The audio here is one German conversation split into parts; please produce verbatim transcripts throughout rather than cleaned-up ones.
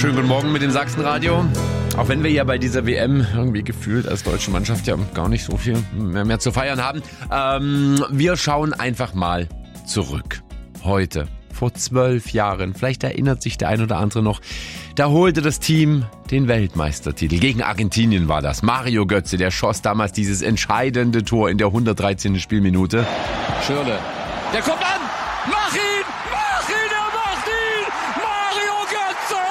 Schönen guten Morgen mit dem Sachsenradio. Auch wenn wir ja bei dieser W M irgendwie gefühlt als deutsche Mannschaft ja gar nicht so viel mehr, mehr zu feiern haben. Ähm, wir schauen einfach mal zurück. Heute, vor zwölf Jahren, vielleicht erinnert sich der ein oder andere noch, da holte das Team den Weltmeistertitel. Gegen Argentinien war das. Mario Götze, der schoss damals dieses entscheidende Tor in der hundertdreizehnten Spielminute. Schürrle, der kommt an! Mach ihn! Mach ihn! Er macht ihn! Mario Götze!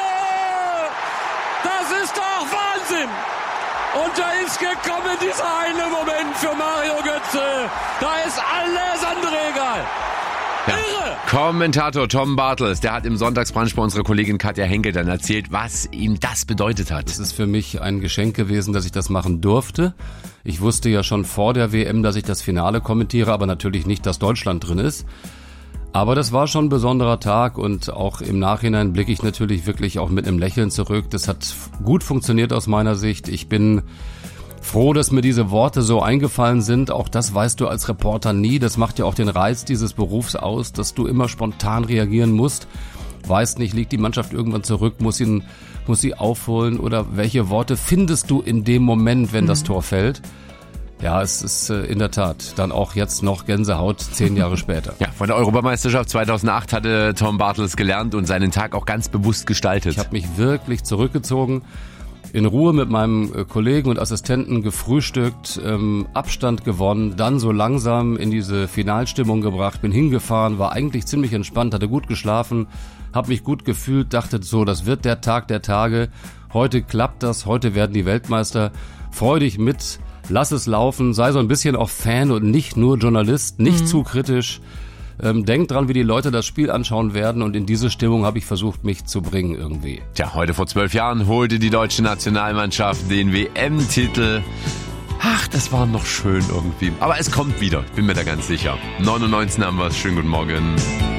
Das ist doch Wahnsinn! Und da ist gekommen dieser eine Moment für Mario Götze. Da ist alles andere egal. Ja. Irre! Kommentator Tom Bartels, der hat im Sonntagsbrunch bei unserer Kollegin Katja Henkel dann erzählt, was ihm das bedeutet hat. Es ist für mich ein Geschenk gewesen, dass ich das machen durfte. Ich wusste ja schon vor der W M, dass ich das Finale kommentiere, aber natürlich nicht, dass Deutschland drin ist. Aber das war schon ein besonderer Tag und auch im Nachhinein blicke ich natürlich wirklich auch mit einem Lächeln zurück. Das hat gut funktioniert aus meiner Sicht. Ich bin froh, dass mir diese Worte so eingefallen sind. Auch das weißt du als Reporter nie. Das macht ja auch den Reiz dieses Berufs aus, dass du immer spontan reagieren musst. Weißt nicht, liegt die Mannschaft irgendwann zurück, muss ihn, muss sie aufholen oder welche Worte findest du in dem Moment, wenn mhm. das Tor fällt? Ja, es ist äh, in der Tat dann auch jetzt noch Gänsehaut zehn Jahre später. Ja, von der Europameisterschaft zweitausendacht hatte Tom Bartels gelernt und seinen Tag auch ganz bewusst gestaltet. Ich habe mich wirklich zurückgezogen, in Ruhe mit meinem äh, Kollegen und Assistenten gefrühstückt, ähm, Abstand gewonnen, dann so langsam in diese Finalstimmung gebracht, bin hingefahren, war eigentlich ziemlich entspannt, hatte gut geschlafen, habe mich gut gefühlt, dachte so, das wird der Tag der Tage. Heute klappt das, heute werden die Weltmeister. Freu dich mit. Lass es laufen, sei so ein bisschen auch Fan und nicht nur Journalist, nicht mhm. zu kritisch. Ähm, denk dran, wie die Leute das Spiel anschauen werden und in diese Stimmung habe ich versucht, mich zu bringen irgendwie. Tja, heute vor zwölf Jahren holte die deutsche Nationalmannschaft den W M-Titel. Ach, das war noch schön irgendwie. Aber es kommt wieder, bin mir da ganz sicher. neun Uhr neunzehn haben wir es. Schönen guten Morgen.